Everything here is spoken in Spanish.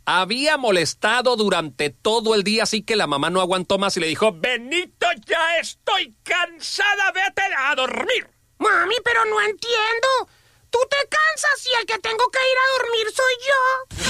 Había molestado durante todo el día, así que la mamá no aguantó más y le dijo: Benito, ya estoy cansada, vete a dormir. Mami, pero no entiendo. Tú te cansas y el que tengo que ir a dormir soy yo.